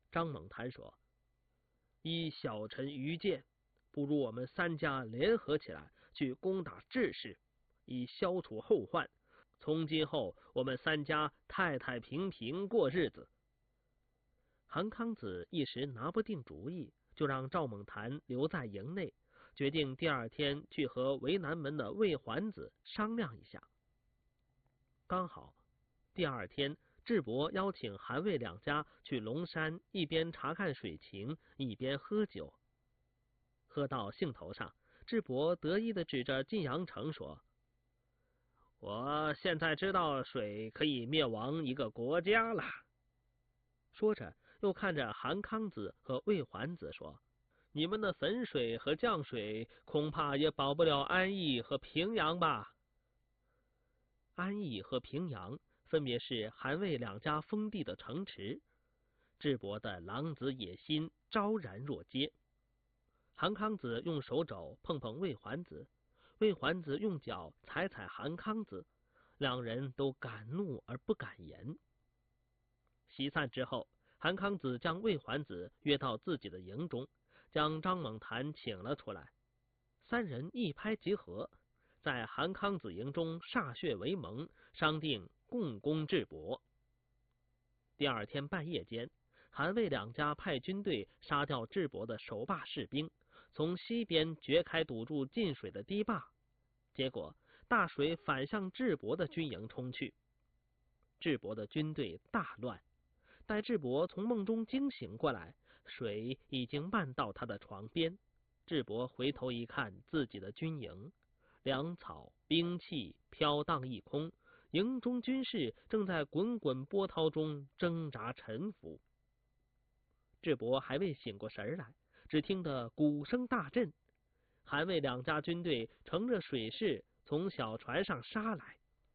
张猛谈说：“依小臣愚见，不如我们三家联合起来，去攻打智氏，以消除后患。从今后，我们三家太太平平过日子。”韩康子一时拿不定主意，就让赵猛谈留在营内，决定第二天去和为南门的魏桓子商量一下。刚好第二天，智伯邀请韩魏两家去龙山，一边查看水情，一边喝酒。喝到兴头上，智伯得意地指着晋阳城说：“我现在知道水可以灭亡一个国家了。”说着，又看着韩康子和魏桓子说：“你们的汾水和绛水，恐怕也保不了安邑和平阳吧？”安邑和平阳分别是韩魏两家封地的城池。智伯的狼子野心昭然若揭。韩康子用手肘碰碰魏桓子，魏桓子用脚踩踩韩康子，两人都敢怒而不敢言。席散之后，韩康子将魏桓子约到自己的营中，将张猛谈请了出来。三人一拍即合，在韩康子营中歃血为盟，商定共攻智伯。第二天半夜间，韩魏两家派军队杀掉智伯的守坝士兵，从西边掘开堵住进水的堤坝，结果大水反向智伯的军营冲去。智伯的军队大乱。待智伯从梦中惊醒过来，水已经漫到他的床边。智伯回头一看，自己的军营，粮草、兵器飘荡一空，营中军士正在滚滚波涛中挣扎沉浮。智伯还未醒过神来，只听得鼓声大震，韩魏两家军队乘着水势从小船上杀来。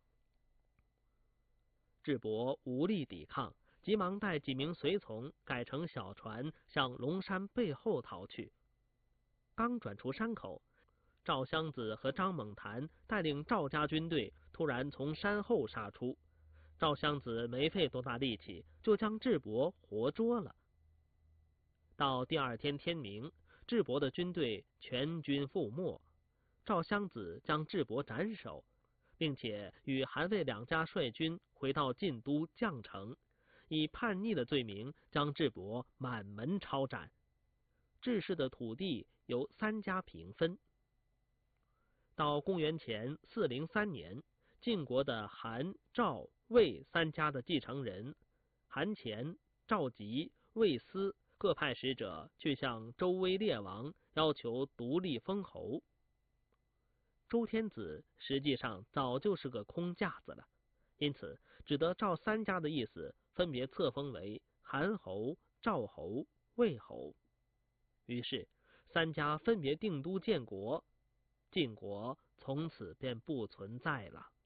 智伯无力抵抗，急忙带几名随从改乘小船向龙山背后逃去。刚转出山口，赵襄子和张猛谈带领赵家军队突然从山后杀出。赵襄子没费多大力气，就将智伯活捉了。到第二天天明，智伯的军队全军覆没。赵襄子将智伯斩首，并且与韩魏两家率军回到晋都绛城，以叛逆的罪名将智伯满门抄斩。智氏的土地由三家平分。到公元前403年，晋国的韩、赵、魏三家的继承人韩虔、赵吉、魏斯各派使者去向周威烈王要求独立封侯。周天子实际上早就是个空架子了，因此只得照三家的意思分别册封为韩侯、赵侯、魏侯。于是三家分别定都建国，晋国从此便不存在了。